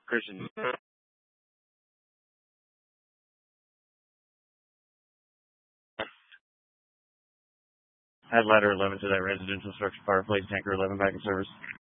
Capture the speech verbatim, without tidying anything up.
Christian. Add ladder eleven to that residential structure fireplace, tanker eleven back in service.